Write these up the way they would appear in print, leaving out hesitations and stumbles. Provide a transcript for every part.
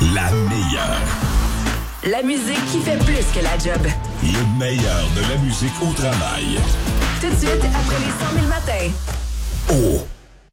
La meilleure. La musique qui fait plus que la job. Le meilleur de la musique au travail. Tout de suite, après les 100 000 matins. Oh!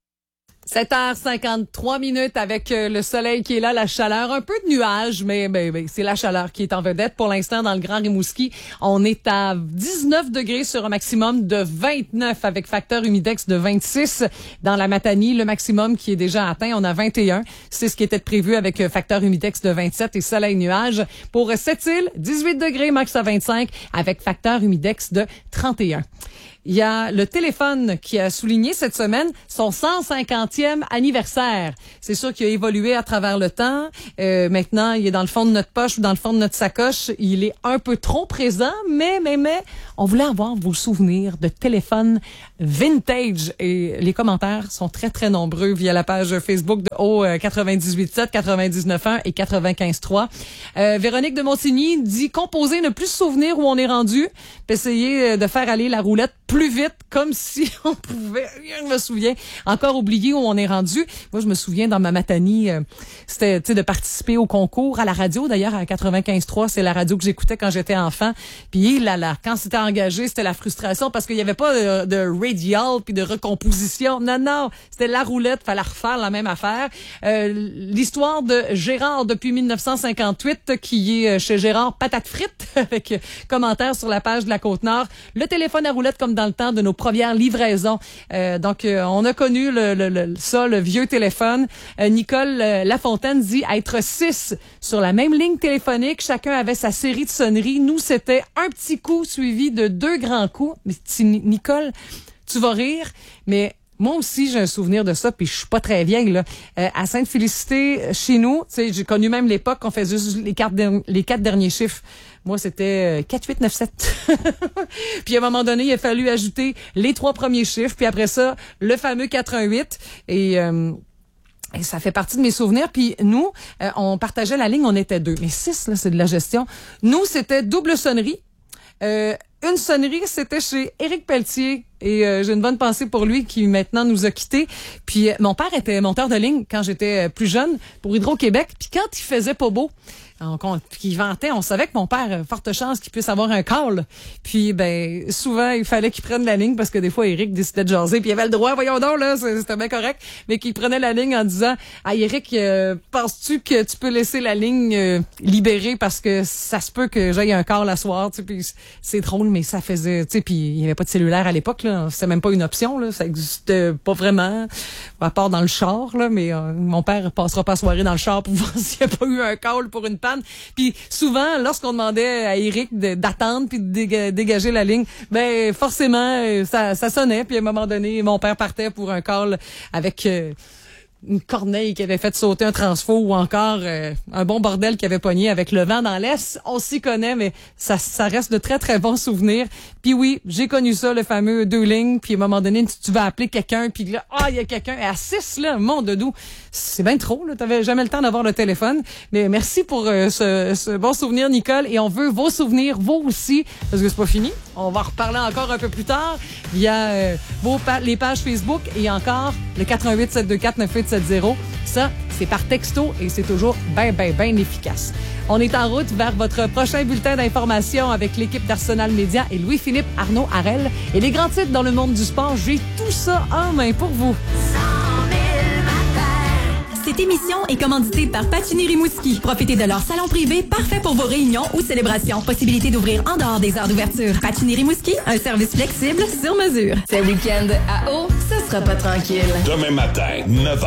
7h53 avec le soleil qui est là, la chaleur, un peu de nuages, mais c'est la chaleur qui est en vedette. Pour l'instant, dans le Grand Rimouski, on est à 19 degrés sur un maximum de 29 avec facteur humidex de 26. Dans la Matanie, le maximum qui est déjà atteint, on a 21. C'est ce qui était prévu avec facteur humidex de 27 et soleil-nuage. Pour Sept-Îles, 18 degrés, max à 25 avec facteur humidex de 31. Il y a le téléphone qui a souligné cette semaine son 150e anniversaire. C'est sûr qu'il a évolué à travers le temps. Maintenant, il est dans le fond de notre poche ou dans le fond de notre sacoche. Il est un peu trop présent, mais on voulait avoir vos souvenirs de téléphone vintage. Et les commentaires sont très, très nombreux via la page Facebook de O 98.7, 99.1 et 95.3. Véronique de Montigny dit « Composer, ne plus se souvenir où on est rendu, puis essayer de faire aller la roulette plus vite, comme si on pouvait. Je me souviens encore oublier où on est rendu. Moi, je me souviens dans ma Matanie, c'était de participer au concours à la radio. D'ailleurs, à 95.3, c'est la radio que j'écoutais quand j'étais enfant. Puis là, quand c'était engagé, c'était la frustration parce qu'il y avait pas de radial puis de recomposition. Non, c'était la roulette, fallait refaire la même affaire. L'histoire de Gérard depuis 1958, qui est chez Gérard Patate Frites, avec commentaires sur la page de la Côte-Nord. Le téléphone à roulette comme dans le temps de nos premières livraisons. Donc, on a connu le vieux téléphone. Nicole Lafontaine dit être 6 sur la même ligne téléphonique. Chacun avait sa série de sonneries. Nous, c'était un petit coup suivi de 2 grands coups. Mais Nicole, tu vas rire, mais moi aussi, j'ai un souvenir de ça, puis je suis pas très vieille, là. À Sainte-Félicité, chez nous, tu sais, j'ai connu même l'époque qu'on faisait juste les 4 derniers chiffres. Moi, c'était 4897. Puis à un moment donné, il a fallu ajouter les 3 premiers chiffres, puis après ça, le fameux 418. Et ça fait partie de mes souvenirs. Puis nous, on partageait la ligne, on était 2. Mais 6, là, c'est de la gestion. Nous, c'était double sonnerie. Une sonnerie, c'était chez Éric Pelletier. Et j'ai une bonne pensée pour lui qui maintenant nous a quittés. Puis mon père était monteur de ligne quand j'étais plus jeune pour Hydro-Québec. Puis quand il faisait pas beau, qu'il ventait, on savait que mon père, forte chance qu'il puisse avoir un call. Puis souvent il fallait qu'il prenne la ligne parce que des fois Éric décidait de jaser. Puis il avait le droit, voyons donc là, c'était bien correct. Mais qu'il prenait la ligne en disant « Ah Éric, penses-tu que tu peux laisser la ligne libérée parce que ça se peut que j'aille un call à soir. » Puis c'est drôle, mais ça faisait, tu sais, puis il y avait pas de cellulaire à l'époque là. C'était même pas une option, là. Ça existait pas vraiment, à part dans le char, là. Mais mon père passera pas la soirée dans le char pour voir s'il n'y a pas eu un call pour une panne. Puis souvent, lorsqu'on demandait à Éric d'attendre puis de dégager la ligne, forcément, ça sonnait. Puis à un moment donné, mon père partait pour un call avec une corneille qui avait fait sauter un transfo ou encore un bon bordel qui avait pogné avec le vent dans l'Est. On s'y connaît, mais ça reste de très, très bons souvenirs. Puis oui, j'ai connu ça, le fameux 2 lignes. Puis à un moment donné, tu vas appeler quelqu'un, puis là, il y a quelqu'un. Et à 6, là, mon doudou, c'est bien trop, là. T'avais jamais le temps d'avoir le téléphone. Mais merci pour ce bon souvenir, Nicole. Et on veut vos souvenirs, vous aussi, parce que c'est pas fini. On va en reparler encore un peu plus tard via les pages Facebook et encore le 88 724 9870. Ça, c'est par texto et c'est toujours bien efficace. On est en route vers votre prochain bulletin d'information avec l'équipe d'Arsenal Média et Louis-Philippe Arnaud Harel. Et les grands titres dans le monde du sport, j'ai tout ça en main pour vous. Cette émission est commanditée par Patinir Rimouski. Profitez de leur salon privé parfait pour vos réunions ou célébrations. Possibilité d'ouvrir en dehors des heures d'ouverture. Patinir Rimouski, un service flexible sur mesure. Ce week-end à eau, ce sera pas tranquille. Demain matin, 9h.